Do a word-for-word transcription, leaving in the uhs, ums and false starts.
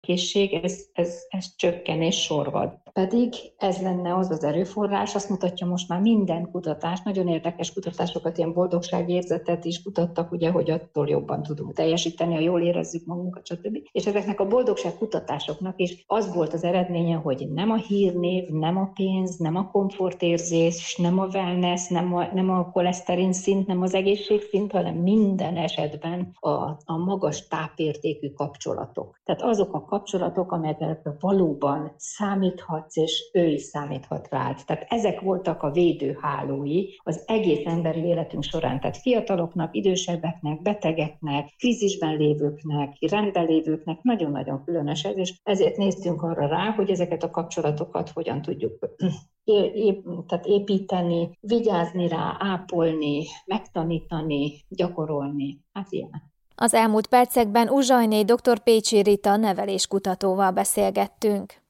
készség, ez, ez, ez csökken és sorvad. Pedig ez lenne az az erőforrás, azt mutatja most már minden kutatás, nagyon érdekes kutatásokat, ilyen boldogságérzetet is kutattak, ugye, hogy attól jobban tudunk teljesíteni, ha jól érezzük magunkat, stb. És ezeknek a boldogság kutatásoknak is az volt az eredménye, hogy nem a hírnév, nem a pénz, nem a komfortérzés, nem a wellness, nem a, nem a koleszterin szint, nem az egészségszint, hanem minden esetben a, a magas tápértékű kapcsolatok. Tehát azok a kapcsolatok, amelyekre valóban számíthatsz, és ő is számíthat rád. Tehát ezek voltak a védőhálói az egész emberi életünk során. Tehát fiataloknak, idősebbeknek, betegeknek, krízisben lévőknek, rendben lévőknek nagyon-nagyon különös ez, és ezért néztünk arra rá, hogy ezeket a kapcsolatokat hogyan tudjuk é- tehát építeni, vigyázni rá, ápolni, megtanítani, gyakorolni. Hát ilyen. Az elmúlt percekben Uzsajné dr. Pécsi Rita neveléskutatóval beszélgettünk.